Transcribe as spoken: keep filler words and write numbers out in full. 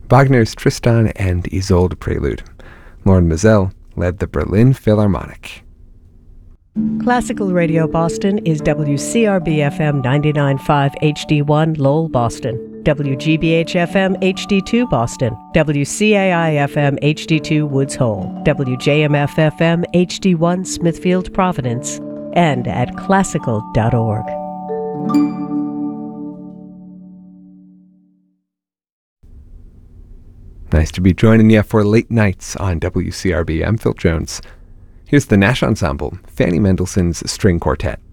Wagner's Tristan and Isolde Prelude. Lauren Mazel led the Berlin Philharmonic. Classical Radio Boston is W C R B F M ninety-nine point five H D one Lowell, Boston, W G B H F M H D two Boston, W C A I F M H D two Woods Hole, W J M F F M H D one Smithfield, Providence, and at classical dot org. Nice to be joining you for late nights on W C R B. I'm Phil Jones. Here's the Nash Ensemble, Fanny Mendelssohn's String Quartet.